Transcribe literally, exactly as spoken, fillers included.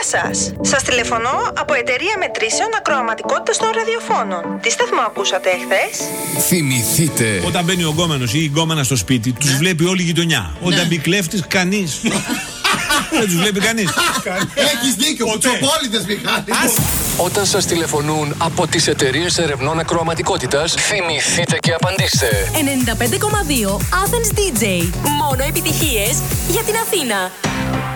σας. Σας τηλεφωνώ από εταιρεία μετρήσεων ακροαματικότητας των ραδιοφώνων. Τι σταθμό ακούσατε εχθές? Θυμηθείτε. Όταν μπαίνει ο γκόμενος ή η γκόμενα στο σπίτι, τους βλέπει όλη η γειτονιά. Όταν μπει κλέφτης, κανείς. Δεν τους βλέπει κανείς. Έχεις δίκιο, κουτσοπόλητες Μιχάλη. Όταν σας τηλεφωνούν από τις εταιρείες ερευνών ακροαματικότητας, θυμηθείτε και απαντήστε. ενενήντα πέντε κόμμα δύο Athens ντι τζέι. Μόνο επιτυχίες για την Αθήνα.